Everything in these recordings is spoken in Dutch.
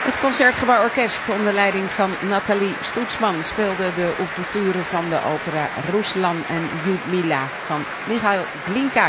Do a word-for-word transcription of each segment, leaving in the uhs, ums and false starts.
Het Concertgebouworkest onder leiding van Nathalie Stoetsman speelde de ouverture van de opera Ruslan en Ljudmila van Michail Glinka.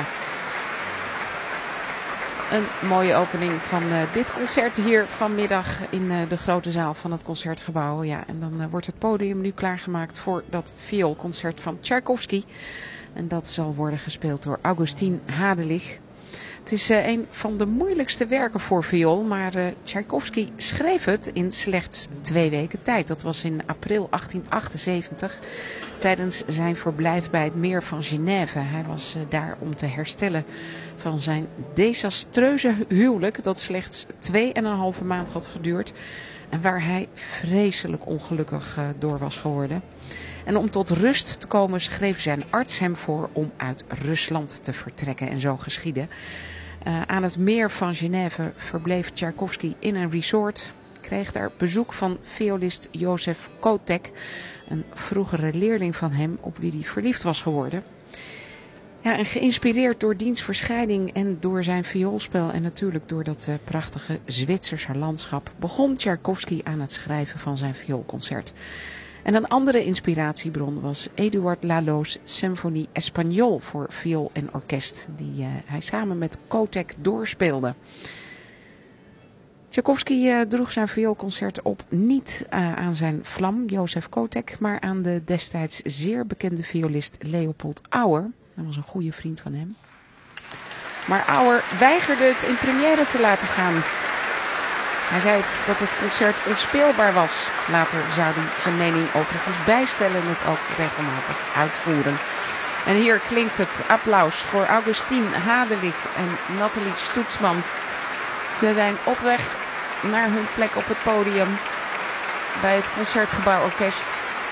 Een mooie opening van uh, dit concert hier vanmiddag in uh, de grote zaal van het Concertgebouw. Ja, en dan uh, wordt het podium nu klaargemaakt voor dat vioolconcert van Tchaikovsky. En dat zal worden gespeeld door Augustin Hadelich. Het is uh, een van de moeilijkste werken voor viool, maar uh, Tchaikovsky schreef het in slechts twee weken tijd. Dat was in april achttien achtenzeventig, tijdens zijn verblijf bij het meer van Genève. Hij was uh, daar om te herstellen van zijn desastreuze huwelijk, dat slechts twee en een halve maand had geduurd. En waar hij vreselijk ongelukkig uh, door was geworden. En om tot rust te komen schreef zijn arts hem voor om uit Rusland te vertrekken. En zo geschiedde. Uh, aan het meer van Genève verbleef Tchaikovsky in een resort. Kreeg daar bezoek van violist Josef Kotek. Een vroegere leerling van hem op wie hij verliefd was geworden. Ja, en geïnspireerd door diens verschijning en door zijn vioolspel en natuurlijk door dat uh, prachtige Zwitserse landschap begon Tchaikovsky aan het schrijven van zijn vioolconcert. En een andere inspiratiebron was Eduard Lalo's Symphonie Espagnole voor viool en orkest, die uh, hij samen met Kotek doorspeelde. Tchaikovsky uh, droeg zijn vioolconcert op niet uh, aan zijn vlam, Josef Kotek, maar aan de destijds zeer bekende violist Leopold Auer. Dat was een goede vriend van hem. Maar Auer weigerde het in première te laten gaan. Hij zei dat het concert onspeelbaar was. Later zou hij zijn mening overigens bijstellen en het ook regelmatig uitvoeren. En hier klinkt het applaus voor Augustin Hadelich en Nathalie Stoetsman. Ze zijn op weg naar hun plek op het podium bij het Concertgebouworkest.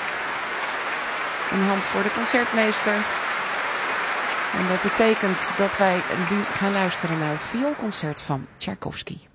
Een hand voor de concertmeester. En dat betekent dat wij nu gaan luisteren naar het vioolconcert van Tchaikovsky.